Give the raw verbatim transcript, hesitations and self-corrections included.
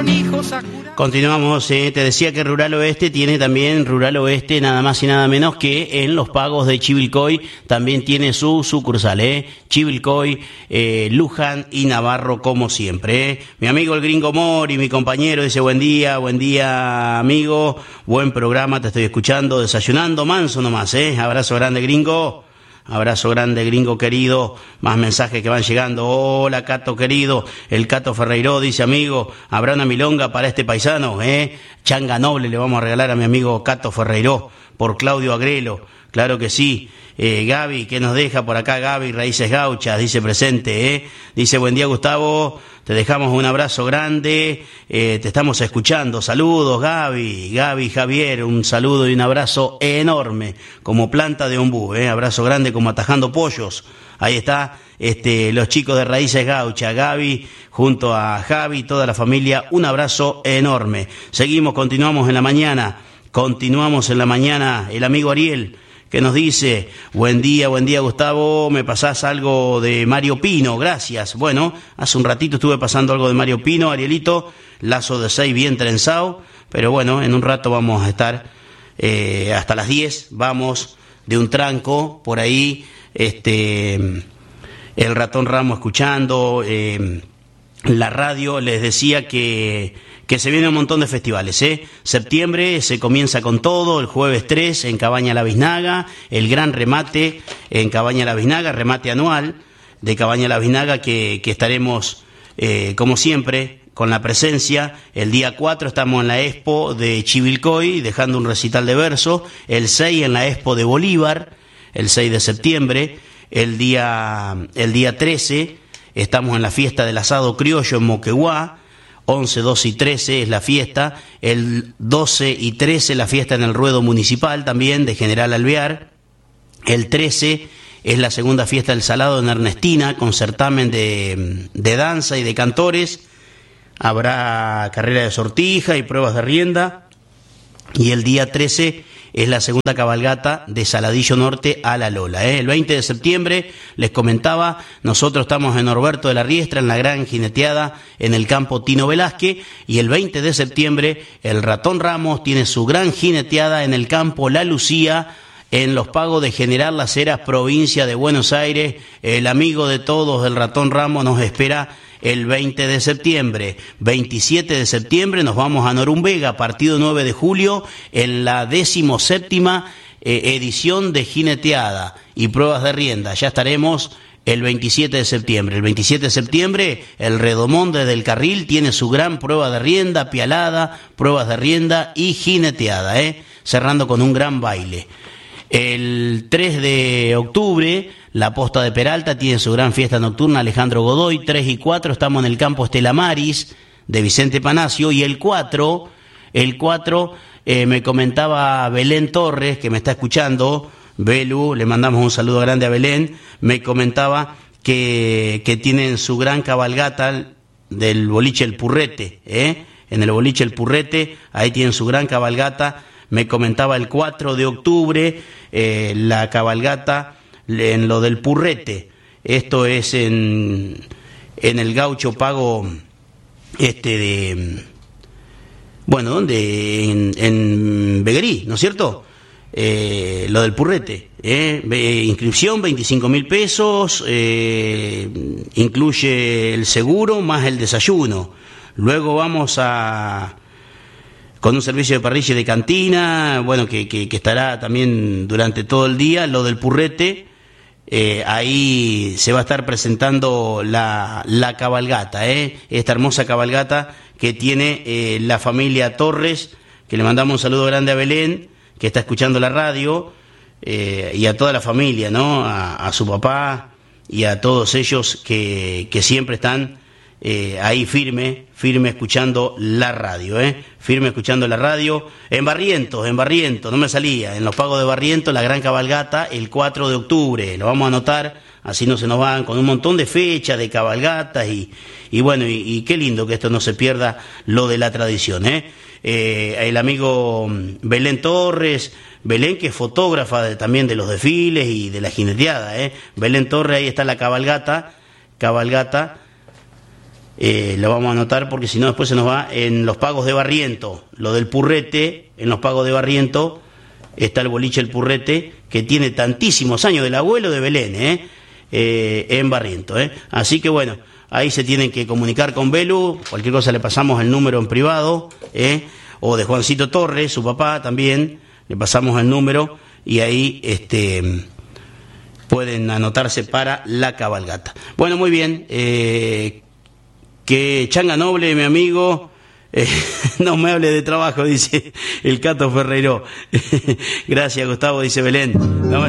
con hijos a curar. Continuamos, eh, te decía que Rural Oeste tiene también, Rural Oeste nada más y nada menos que en Los Pagos de Chivilcoy también tiene su sucursal, eh, Chivilcoy, eh, Luján y Navarro como siempre. Eh. Mi amigo el Gringo Mori, mi compañero, dice buen día, buen día amigo, buen programa, te estoy escuchando, desayunando manso nomás, eh. Abrazo grande Gringo. Abrazo grande, Gringo querido. Más mensajes que van llegando. Hola, Cato querido. El Cato Ferreiro dice, amigo, habrá una milonga para este paisano, ¿eh? Changa noble le vamos a regalar a mi amigo Cato Ferreiro por Claudio Agrelo. Claro que sí. Eh, Gaby, ¿qué nos deja por acá? Gaby, Raíces Gauchas, dice presente, ¿eh? Dice, buen día, Gustavo. Te dejamos un abrazo grande. Eh, te estamos escuchando. Saludos, Gaby. Gaby, Javier, un saludo y un abrazo enorme. Como planta de ombú, ¿eh? Abrazo grande como atajando pollos. Ahí está, este, los chicos de Raíces Gauchas. Gaby, junto a Javi, toda la familia, un abrazo enorme. Seguimos, continuamos en la mañana. Continuamos en la mañana. El amigo Ariel, que nos dice, buen día, buen día Gustavo, me pasás algo de Mario Pino, gracias. Bueno, hace un ratito estuve pasando algo de Mario Pino, Arielito, lazo de seis bien trenzado, pero bueno, en un rato vamos a estar eh, hasta las diez, vamos de un tranco, por ahí, este, el Ratón Ramos escuchando, eh, la radio, les decía que... que se viene un montón de festivales, ¿eh? Septiembre se comienza con todo, el jueves tres en Cabaña La Biznaga, el gran remate en Cabaña La Biznaga, remate anual de Cabaña La Biznaga que, que estaremos, eh, como siempre, con la presencia. El día cuatro estamos en la Expo de Chivilcoy, dejando un recital de verso, el seis en la Expo de Bolívar, el seis de septiembre, el día, el día trece estamos en la fiesta del asado criollo en Moquegua, once, doce y trece es la fiesta, el doce y trece la fiesta en el ruedo municipal también de General Alvear, el trece es la segunda fiesta del Salado en Ernestina con certamen de, de danza y de cantores, habrá carrera de sortija y pruebas de rienda, y el día trece es la segunda cabalgata de Saladillo Norte a La Lola. ¿eh? El veinte de septiembre, les comentaba, nosotros estamos en Norberto de la Riestra, en la gran jineteada en el campo Tino Velázquez, y el veinte de septiembre el Ratón Ramos tiene su gran jineteada en el campo La Lucía, en Los Pagos de General Las Heras, provincia de Buenos Aires. El amigo de todos, el Ratón Ramos, nos espera el veinte de septiembre. veintisiete de septiembre nos vamos a Norumbega, partido nueve de julio, en la decimoséptima eh, edición de jineteada y pruebas de rienda. Ya estaremos el veintisiete de septiembre. El veintisiete de septiembre, el Redomón desde el Carril tiene su gran prueba de rienda, pialada, pruebas de rienda y jineteada, ¿eh? cerrando con un gran baile. El tres de octubre, la Posta de Peralta tiene su gran fiesta nocturna, Alejandro Godoy. Tres y cuatro estamos en el campo Estela Maris de Vicente Panacio. Y el cuatro, el cuatro eh, me comentaba Belén Torres, que me está escuchando, Belu, le mandamos un saludo grande a Belén, me comentaba que, que tienen su gran cabalgata del boliche El Purrete, ¿eh? en el boliche El Purrete, ahí tienen su gran cabalgata. Me comentaba el cuatro de octubre, eh, la cabalgata en lo del Purrete. Esto es en, en el Gaucho Pago este de... Bueno, ¿dónde? En, en Beguerí, ¿no es cierto? Eh, lo del Purrete. Eh, inscripción, veinticinco mil pesos, eh, incluye el seguro más el desayuno. Luego vamos a... con un servicio de parrilla y de cantina, bueno, que, que, que estará también durante todo el día. Lo del Purrete, eh, ahí se va a estar presentando la, la cabalgata, ¿eh? esta hermosa cabalgata que tiene eh, la familia Torres, que le mandamos un saludo grande a Belén, que está escuchando la radio, eh, y a toda la familia, ¿no? A, a su papá y a todos ellos que, que siempre están Eh, ahí firme, firme escuchando la radio, ¿eh? firme escuchando la radio, en Barrientos, en Barrientos, no me salía, en Los Pagos de Barrientos, la gran cabalgata, el cuatro de octubre, lo vamos a anotar, así no se nos van, con un montón de fechas, de cabalgatas, y, y bueno, y, y qué lindo que esto no se pierda, lo de la tradición, ¿eh? Eh, el amigo Belén Torres, Belén que es fotógrafa de, también de los desfiles y de la jineteada, ¿eh? Belén Torres, ahí está la cabalgata, cabalgata, Eh, lo vamos a anotar porque si no después se nos va en los pagos de Barriento. Lo del Purrete, en los pagos de Barriento, está el boliche El Purrete, que tiene tantísimos años, del abuelo de Belén, ¿eh? Eh, en Barriento. ¿eh? Así que bueno, ahí se tienen que comunicar con Belu, cualquier cosa le pasamos el número en privado, ¿eh? o de Juancito Torres, su papá también, le pasamos el número y ahí este, pueden anotarse para la cabalgata. Bueno, muy bien. Eh, Que Changa Noble, mi amigo, eh, no me hable de trabajo, dice el Cato Ferreiro. Gracias, Gustavo, dice Belén. No me